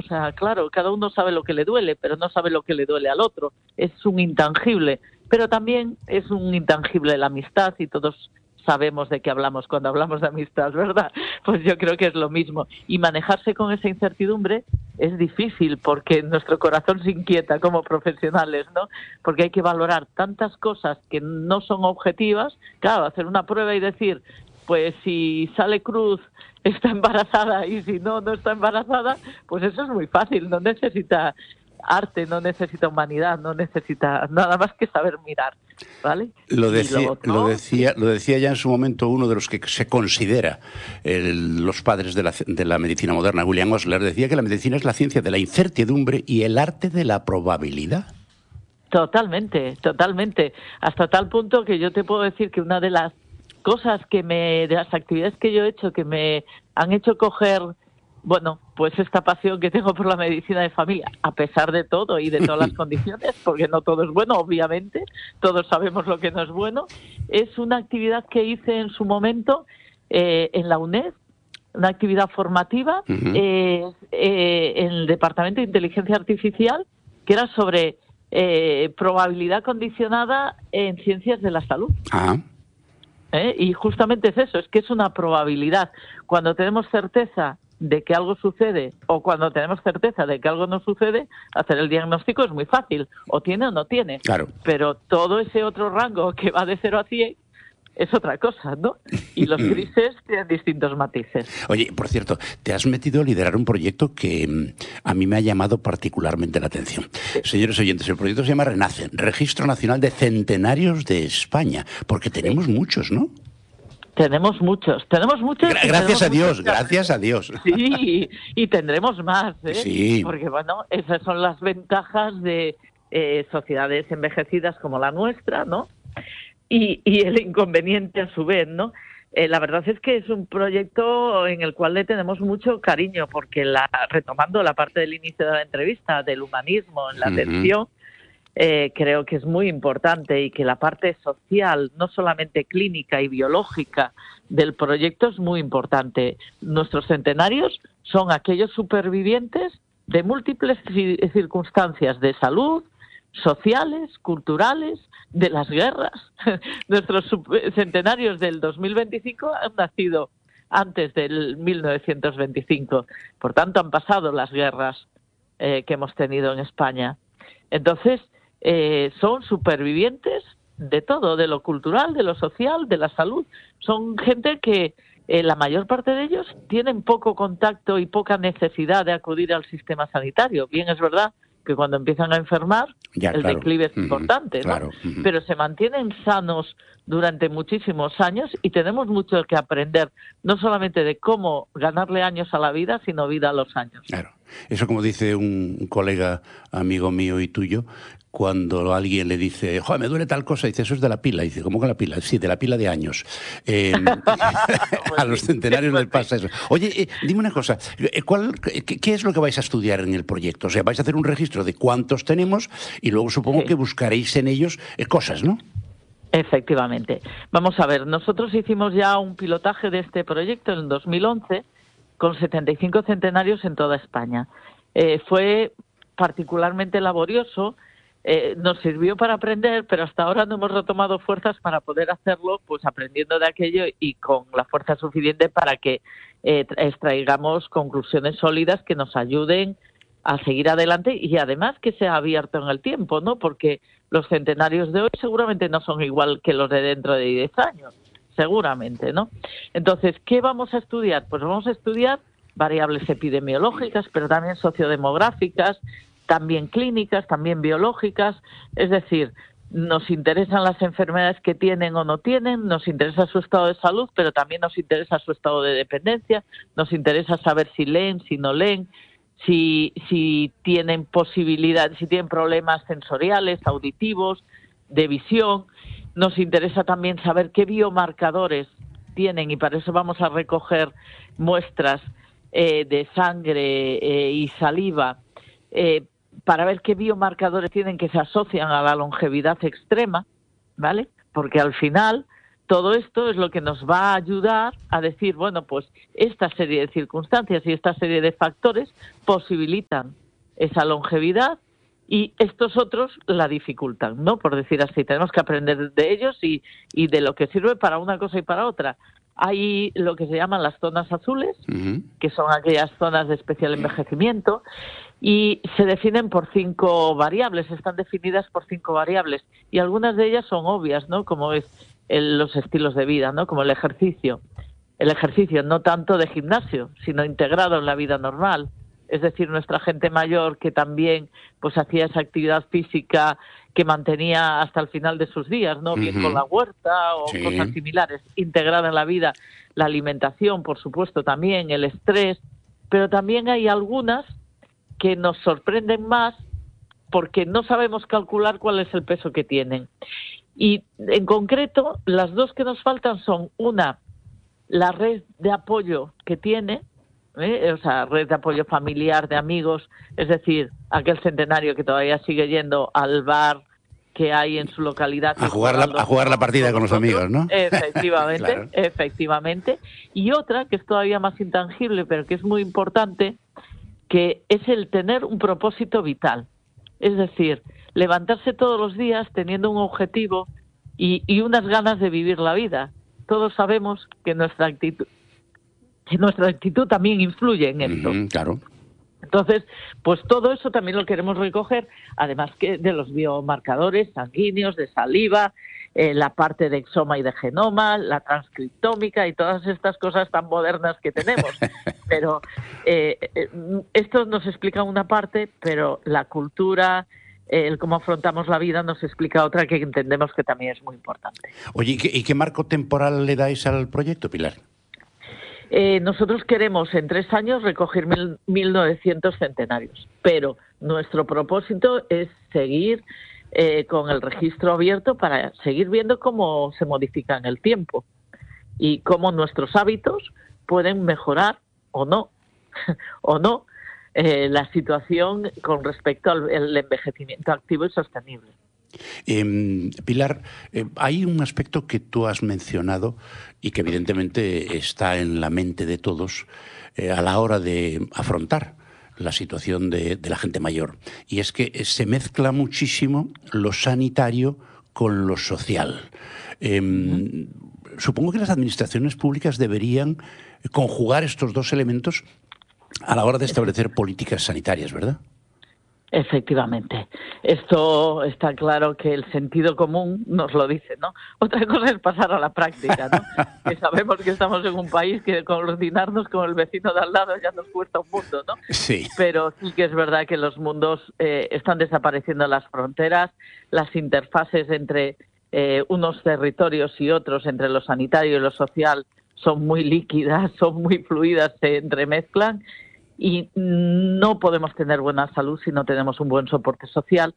sea, claro, cada uno sabe lo que le duele, pero no sabe lo que le duele al otro. Es un intangible, pero también es un intangible la amistad y todos sabemos de qué hablamos cuando hablamos de amistad, ¿verdad? Pues yo creo que es lo mismo. Y manejarse con esa incertidumbre es difícil porque nuestro corazón se inquieta como profesionales, ¿no? Porque hay que valorar tantas cosas que no son objetivas. Claro, hacer una prueba y decir, pues si sale cruz está embarazada y si no, no está embarazada, pues eso es muy fácil, no necesita arte, no necesita humanidad, no necesita nada más que saber mirar, ¿vale? Lo decía ya en su momento uno de los que se considera los padres de la medicina moderna, William Osler, decía que la medicina es la ciencia de la incertidumbre y el arte de la probabilidad. Totalmente, totalmente. Hasta tal punto que yo te puedo decir que una de las cosas de las actividades que yo he hecho que me han hecho coger, bueno, pues esta pasión que tengo por la medicina de familia, a pesar de todo y de todas las condiciones, porque no todo es bueno, obviamente, todos sabemos lo que no es bueno, es una actividad que hice en su momento en la UNED, una actividad formativa en el Departamento de Inteligencia Artificial, que era sobre probabilidad condicionada en ciencias de la salud. Y justamente es eso, es que es una probabilidad. Cuando tenemos certeza de que algo sucede o cuando tenemos certeza de que algo no sucede, hacer el diagnóstico es muy fácil, o tiene o no tiene. Claro. Pero todo ese otro rango que va de 0 a 100 es otra cosa, ¿no? Y los grises tienen distintos matices. Oye, por cierto, te has metido a liderar un proyecto que a mí me ha llamado particularmente la atención. Sí. Señores oyentes, el proyecto se llama Renace, Registro Nacional de Centenarios de España, porque tenemos muchos, ¿no? Tenemos muchos. Gracias a Dios, gracias a Dios. Sí, y tendremos más, ¿eh? Sí. Porque, bueno, esas son las ventajas de sociedades envejecidas como la nuestra, ¿no? Y el inconveniente a su vez, ¿no? La verdad es que es un proyecto en el cual le tenemos mucho cariño, porque retomando la parte del inicio de la entrevista, del humanismo en la atención, creo que es muy importante y que la parte social, no solamente clínica y biológica del proyecto es muy importante. Nuestros centenarios son aquellos supervivientes de múltiples circunstancias de salud, sociales, culturales, de las guerras. Nuestros centenarios del 2025 han nacido antes del 1925. Por tanto, han pasado las guerras que hemos tenido en España. Entonces, son supervivientes de todo, de lo cultural, de lo social, de la salud. Son gente que la mayor parte de ellos tienen poco contacto y poca necesidad de acudir al sistema sanitario. Bien, es verdad que cuando empiezan a enfermar, declive es importante, ¿no? Claro. Pero se mantienen sanos durante muchísimos años y tenemos mucho que aprender, no solamente de cómo ganarle años a la vida, sino vida a los años. Claro. Eso, como dice un colega amigo mío y tuyo, cuando alguien le dice, joder, me duele tal cosa, dice, eso es de la pila. Dice, ¿cómo que la pila? Sí, de la pila de años. A los centenarios les pasa eso. Oye, dime una cosa, ¿qué es lo que vais a estudiar en el proyecto? O sea, vais a hacer un registro de cuántos tenemos y luego supongo que buscaréis en ellos cosas, ¿no? Efectivamente. Vamos a ver, nosotros hicimos ya un pilotaje de este proyecto en 2011 con 75 centenarios en toda España. Fue particularmente laborioso, nos sirvió para aprender, pero hasta ahora no hemos retomado fuerzas para poder hacerlo, pues aprendiendo de aquello y con la fuerza suficiente para que extraigamos conclusiones sólidas que nos ayuden a seguir adelante y además que sea abierto en el tiempo, ¿no? Porque los centenarios de hoy seguramente no son igual que los de dentro de 10 años, seguramente, ¿no? Entonces, ¿qué vamos a estudiar? Pues vamos a estudiar variables epidemiológicas, pero también sociodemográficas, también clínicas, también biológicas, es decir, nos interesan las enfermedades que tienen o no tienen, nos interesa su estado de salud, pero también nos interesa su estado de dependencia, nos interesa saber si leen, si no leen, si tienen si tienen problemas sensoriales, auditivos, de visión. Nos interesa también saber qué biomarcadores tienen y para eso vamos a recoger muestras de sangre y saliva para ver qué biomarcadores tienen que se asocian a la longevidad extrema, ¿vale? Porque al final todo esto es lo que nos va a ayudar a decir, bueno, pues esta serie de circunstancias y esta serie de factores posibilitan esa longevidad y estos otros la dificultan, ¿no? Por decir así, tenemos que aprender de ellos y de lo que sirve para una cosa y para otra. Hay lo que se llaman las zonas azules, que son aquellas zonas de especial envejecimiento, y se definen por 5 variables, están definidas por 5 variables, y algunas de ellas son obvias, ¿no? Como es los estilos de vida, ¿no? Como el ejercicio no tanto de gimnasio, sino integrado en la vida normal. Es decir, nuestra gente mayor que también pues hacía esa actividad física que mantenía hasta el final de sus días, ¿no? Bien con la huerta o cosas similares, integrada en la vida, la alimentación, por supuesto, también el estrés, pero también hay algunas que nos sorprenden más porque no sabemos calcular cuál es el peso que tienen. Y en concreto, las 2 que nos faltan son una, la red de apoyo que tiene, o sea, red de apoyo familiar, de amigos, es decir, aquel centenario que todavía sigue yendo al bar que hay en su localidad. A jugar la partida con los amigos, ¿no? Efectivamente, claro. Efectivamente. Y otra, que es todavía más intangible, pero que es muy importante, que es el tener un propósito vital. Es decir, levantarse todos los días teniendo un objetivo y unas ganas de vivir la vida. Todos sabemos que nuestra actitud también influye en esto. Claro. Entonces, pues todo eso también lo queremos recoger, además que de los biomarcadores sanguíneos, de saliva, la parte de exoma y de genoma, la transcriptómica y todas estas cosas tan modernas que tenemos. Pero esto nos explica una parte, pero la cultura, el cómo afrontamos la vida nos explica otra que entendemos que también es muy importante. Oye, ¿y qué marco temporal le dais al proyecto, Pilar? Nosotros queremos en 3 años recoger 1.900 centenarios, pero nuestro propósito es seguir con el registro abierto para seguir viendo cómo se modifica en el tiempo y cómo nuestros hábitos pueden mejorar o no la situación con respecto al envejecimiento activo y sostenible. Pilar, hay un aspecto que tú has mencionado y que evidentemente está en la mente de todos a la hora de afrontar la situación de la gente mayor, y es que se mezcla muchísimo lo sanitario con lo social. Supongo que las administraciones públicas deberían conjugar estos 2 elementos a la hora de establecer políticas sanitarias, ¿verdad? Efectivamente. Esto está claro que el sentido común nos lo dice, ¿no? Otra cosa es pasar a la práctica, ¿no? Que sabemos que estamos en un país que coordinarnos con el vecino de al lado ya nos cuesta un mundo, ¿no? Sí. Pero sí que es verdad que los mundos están desapareciendo las fronteras, las interfaces entre unos territorios y otros, entre lo sanitario y lo social, son muy líquidas, son muy fluidas, se entremezclan. Y no podemos tener buena salud si no tenemos un buen soporte social.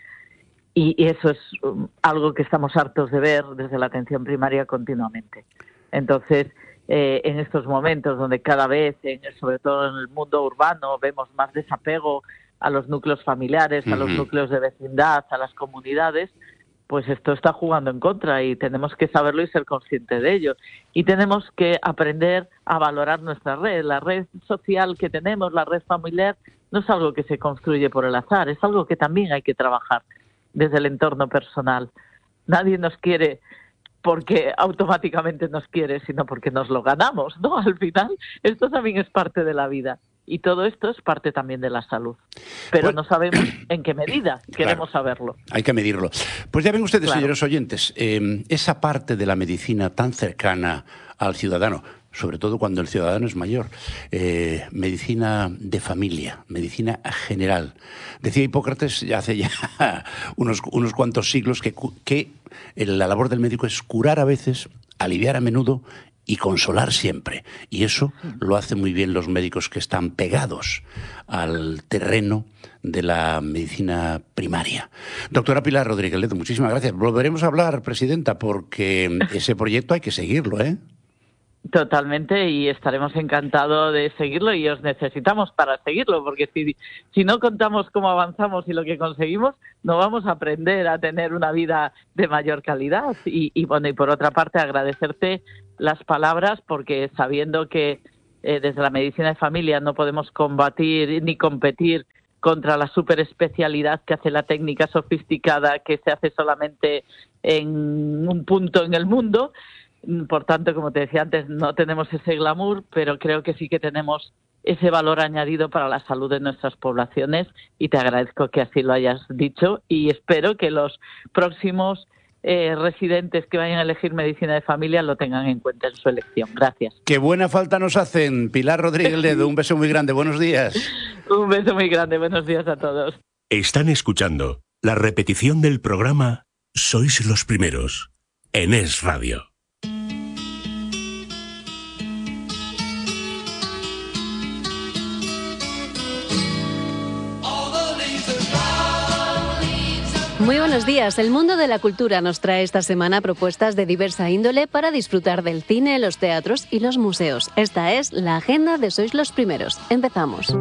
Y eso es algo que estamos hartos de ver desde la atención primaria continuamente. Entonces, en estos momentos donde cada vez, sobre todo en el mundo urbano, vemos más desapego a los núcleos familiares, a los núcleos de vecindad, a las comunidades, pues esto está jugando en contra y tenemos que saberlo y ser conscientes de ello. Y tenemos que aprender a valorar nuestra red. La red social que tenemos, la red familiar, no es algo que se construye por el azar, es algo que también hay que trabajar desde el entorno personal. Nadie nos quiere porque automáticamente nos quiere, sino porque nos lo ganamos, ¿no? Al final, esto también es parte de la vida. Y todo esto es parte también de la salud. Pero pues, no sabemos en qué medida queremos saberlo. Hay que medirlo. Pues ya ven ustedes, señores oyentes, esa parte de la medicina tan cercana al ciudadano, sobre todo cuando el ciudadano es mayor, medicina de familia, medicina general. Decía Hipócrates hace ya unos cuantos siglos que la labor del médico es curar a veces, aliviar a menudo y consolar siempre. Y eso lo hacen muy bien los médicos que están pegados al terreno de la medicina primaria. Doctora Pilar Rodríguez Ledo, muchísimas gracias. Volveremos a hablar, presidenta, porque ese proyecto hay que seguirlo, ¿eh? Totalmente, y estaremos encantados de seguirlo, y os necesitamos para seguirlo, porque si no contamos cómo avanzamos y lo que conseguimos, no vamos a aprender a tener una vida de mayor calidad. Y bueno, y por otra parte, agradecerte las palabras, porque sabiendo que desde la medicina de familia no podemos combatir ni competir contra la superespecialidad que hace la técnica sofisticada que se hace solamente en un punto en el mundo. Por tanto, como te decía antes, no tenemos ese glamour, pero creo que sí que tenemos ese valor añadido para la salud de nuestras poblaciones, y te agradezco que así lo hayas dicho, y espero que los próximos residentes que vayan a elegir medicina de familia lo tengan en cuenta en su elección. Gracias. Qué buena falta nos hacen. Pilar Rodríguez Ledo, un beso muy grande. Buenos días. Un beso muy grande. Buenos días a todos. Están escuchando la repetición del programa Sois los Primeros en Es Radio. Muy buenos días. El mundo de la cultura nos trae esta semana propuestas de diversa índole para disfrutar del cine, los teatros y los museos. Esta es la agenda de Sois los Primeros. Empezamos.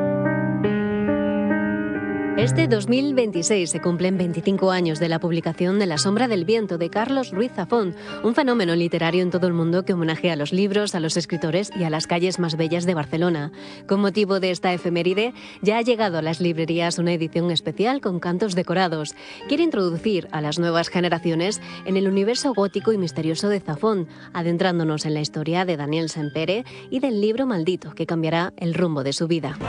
Este 2026 se cumplen 25 años de la publicación de La sombra del viento de Carlos Ruiz Zafón, un fenómeno literario en todo el mundo que homenajea a los libros, a los escritores y a las calles más bellas de Barcelona. Con motivo de esta efeméride, ya ha llegado a las librerías una edición especial con cantos decorados. Quiere introducir a las nuevas generaciones en el universo gótico y misterioso de Zafón, adentrándonos en la historia de Daniel Sempere y del libro maldito que cambiará el rumbo de su vida.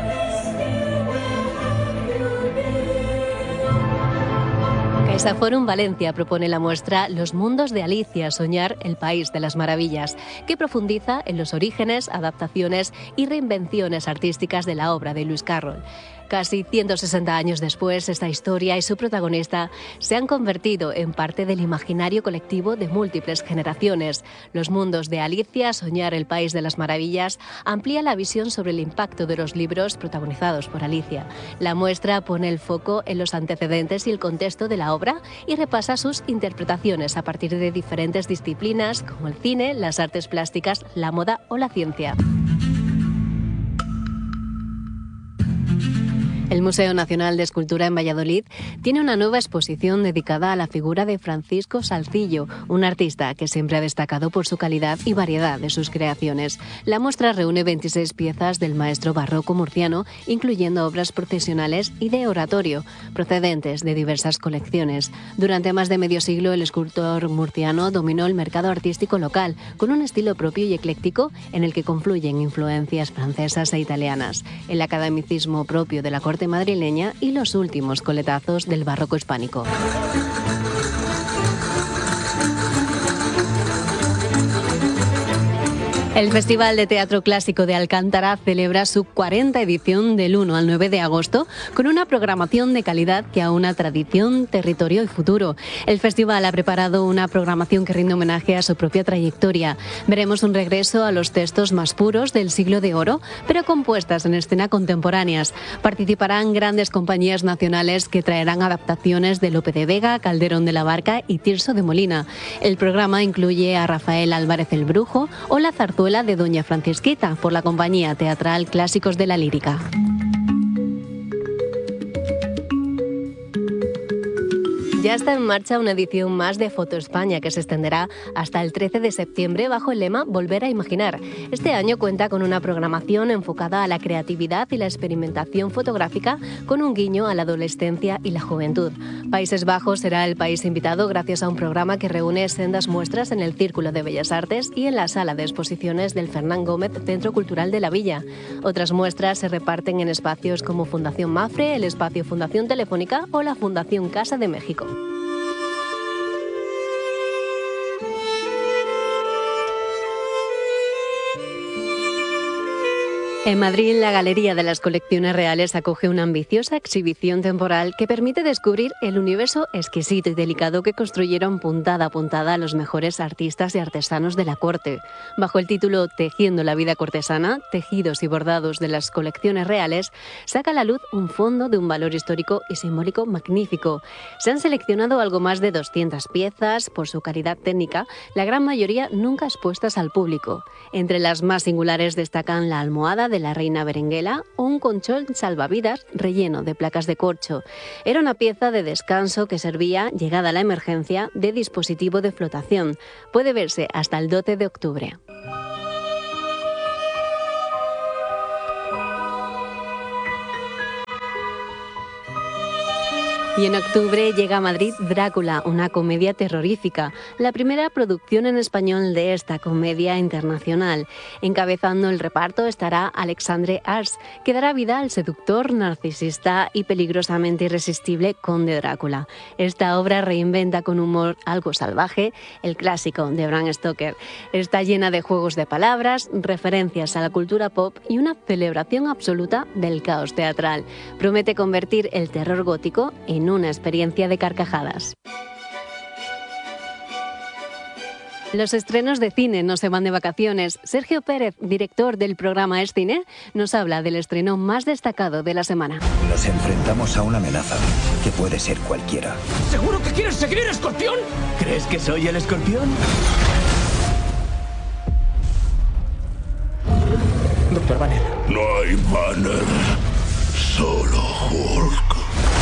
CaixaForum Valencia propone la muestra Los mundos de Alicia, soñar el país de las maravillas, que profundiza en los orígenes, adaptaciones y reinvenciones artísticas de la obra de Lewis Carroll. Casi 160 años después, esta historia y su protagonista se han convertido en parte del imaginario colectivo de múltiples generaciones. Los mundos de Alicia, soñar el país de las maravillas, amplía la visión sobre el impacto de los libros protagonizados por Alicia. La muestra pone el foco en los antecedentes y el contexto de la obra y repasa sus interpretaciones a partir de diferentes disciplinas como el cine, las artes plásticas, la moda o la ciencia. El Museo Nacional de Escultura en Valladolid tiene una nueva exposición dedicada a la figura de Francisco Salcillo, un artista que siempre ha destacado por su calidad y variedad de sus creaciones. La muestra reúne 26 piezas del maestro barroco murciano, incluyendo obras procesionales y de oratorio, procedentes de diversas colecciones. Durante más de medio siglo, el escultor murciano dominó el mercado artístico local, con un estilo propio y ecléctico en el que confluyen influencias francesas e italianas, el academicismo propio de la corte madrileña y los últimos coletazos del barroco hispánico. El Festival de Teatro Clásico de Alcántara celebra su 40ª edición del 1 al 9 de agosto con una programación de calidad que aúna tradición, territorio y futuro. El festival ha preparado una programación que rinde homenaje a su propia trayectoria. Veremos un regreso a los textos más puros del siglo de oro, pero compuestas en escena contemporáneas. Participarán grandes compañías nacionales que traerán adaptaciones de Lope de Vega, Calderón de la Barca y Tirso de Molina. El programa incluye a Rafael Álvarez el Brujo o la zarzuela de Doña Francisquita por la compañía teatral Clásicos de la Lírica. Ya está en marcha una edición más de Foto España que se extenderá hasta el 13 de septiembre bajo el lema Volver a Imaginar. Este año cuenta con una programación enfocada a la creatividad y la experimentación fotográfica con un guiño a la adolescencia y la juventud. Países Bajos será el país invitado gracias a un programa que reúne sendas muestras en el Círculo de Bellas Artes y en la Sala de Exposiciones del Fernán Gómez Centro Cultural de la Villa. Otras muestras se reparten en espacios como Fundación Mafre, el espacio Fundación Telefónica o la Fundación Casa de México. En Madrid, la Galería de las Colecciones Reales acoge una ambiciosa exhibición temporal que permite descubrir el universo exquisito y delicado que construyeron puntada a puntada los mejores artistas y artesanos de la corte. Bajo el título Tejiendo la vida cortesana, tejidos y bordados de las colecciones reales, saca a la luz un fondo de un valor histórico y simbólico magnífico. Se han seleccionado algo más de 200 piezas por su calidad técnica, la gran mayoría nunca expuestas al público. Entre las más singulares destacan la almohada de la reina Berenguela o un colchón salvavidas relleno de placas de corcho. Era una pieza de descanso que servía, llegada la emergencia, de dispositivo de flotación. Puede verse hasta el 12 de octubre. Y en octubre llega a Madrid Drácula, una comedia terrorífica, la primera producción en español de esta comedia internacional. Encabezando el reparto estará Alexandre Ars, que dará vida al seductor, narcisista y peligrosamente irresistible conde Drácula. Esta obra reinventa con humor algo salvaje el clásico de Bram Stoker. Está llena de juegos de palabras, referencias a la cultura pop y una celebración absoluta del caos teatral. Promete convertir el terror gótico en una experiencia de carcajadas. Los estrenos de cine no se van de vacaciones. Sergio Pérez, director del programa Es Cine, nos habla del estreno más destacado de la semana. Nos enfrentamos a una amenaza que puede ser cualquiera. ¿Seguro que quieres seguir el escorpión? ¿Crees que soy el escorpión? Doctor Banner. No hay Banner, solo Hulk.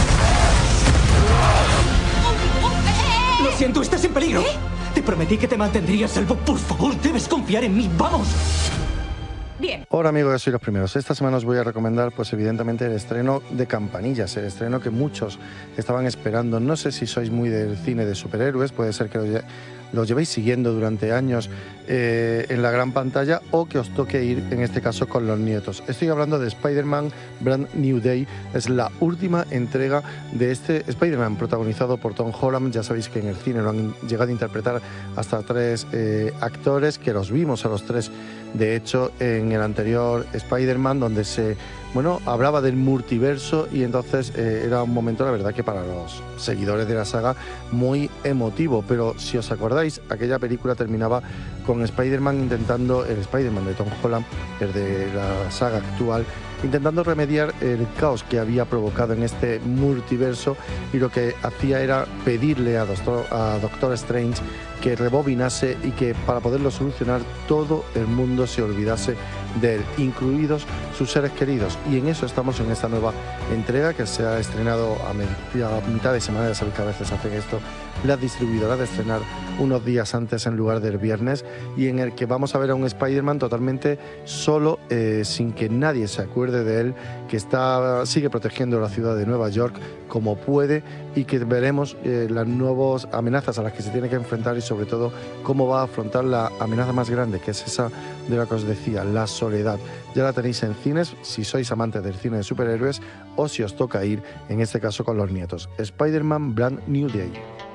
Lo siento, estás en peligro. Te prometí que te mantendría a salvo. Por favor, debes confiar en mí. ¡Vamos! Bien. Hola amigos, soy los primeros. Esta semana os voy a recomendar, pues evidentemente, el estreno de Campanillas, el estreno que muchos estaban esperando. No sé si sois muy del cine de superhéroes, puede ser que lo llevéis siguiendo durante años en la gran pantalla o que os toque ir, en este caso, con los nietos. Estoy hablando de Spider-Man Brand New Day. Es la última entrega de este Spider-Man protagonizado por Tom Holland. Ya sabéis que en el cine lo han llegado a interpretar hasta 3 actores, que los vimos a los 3, de hecho, en el anterior Spider-Man, donde se hablaba del multiverso, y entonces era un momento, la verdad, que para los seguidores de la saga muy emotivo. Pero si os acordáis, aquella película terminaba con Spider-Man intentando, el Spider-Man de Tom Holland, el de la saga actual, intentando remediar el caos que había provocado en este multiverso, y lo que hacía era pedirle a Doctor Strange que rebobinase y que, para poderlo solucionar, todo el mundo se olvidase de él, incluidos sus seres queridos. Y en eso estamos en esta nueva entrega que se ha estrenado a mitad de semana. Ya sabéis que a veces hacen esto las distribuidoras, de estrenar unos días antes en lugar del viernes, y en el que vamos a ver a un Spider-Man totalmente solo, sin que nadie se acuerde de él, que sigue protegiendo la ciudad de Nueva York como puede, y que veremos las nuevas amenazas a las que se tiene que enfrentar, y sobre todo cómo va a afrontar la amenaza más grande, que es esa de la que os decía, la soledad. Ya la tenéis en cines si sois amantes del cine de superhéroes o si os toca ir, en este caso, con los nietos. Spider-Man Brand New Day.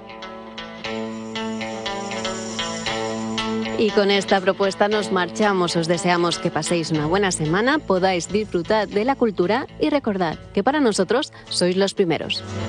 Y con esta propuesta nos marchamos. Os deseamos que paséis una buena semana, podáis disfrutar de la cultura y recordad que para nosotros sois los primeros.